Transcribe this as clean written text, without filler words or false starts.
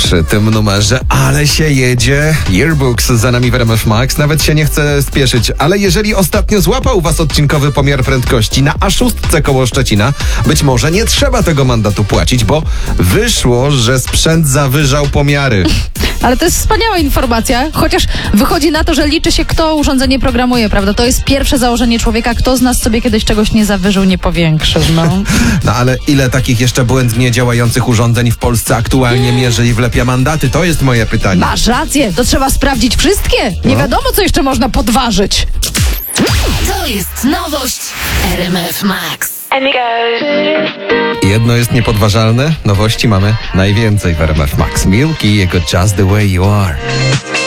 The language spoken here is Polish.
przy tym numerze, ale się jedzie. Yearbooks za nami w RMF Max, nawet się nie chce spieszyć, ale jeżeli ostatnio złapał was odcinkowy pomiar prędkości na A6 koło Szczecina, być może nie trzeba tego mandatu płacić, bo wyszło, że sprzęt zawyżał pomiary. Ale to jest wspaniała informacja, chociaż wychodzi na to, że liczy się, kto urządzenie programuje, prawda? To jest pierwsze założenie człowieka, kto z nas sobie kiedyś czegoś nie zawyżył, nie powiększył, no. No ale ile takich jeszcze błędnie działających urządzeń w Polsce aktualnie mierzy i wlepia mandaty? To jest moje pytanie. Masz rację, to trzeba sprawdzić wszystkie. Nie wiadomo, co jeszcze można podważyć. To jest nowość RMF Max. And it goes. Jedno jest niepodważalne, nowości mamy najwięcej w RMF Max. Milky, jego Just the Way You Are.